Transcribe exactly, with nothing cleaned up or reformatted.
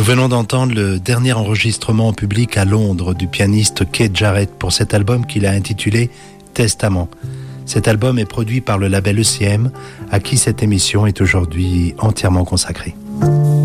Nous venons d'entendre le dernier enregistrement en public à Londres du pianiste Keith Jarrett pour cet album qu'il a intitulé Testament. Cet album est produit par le label E C M, à qui cette émission est aujourd'hui entièrement consacrée.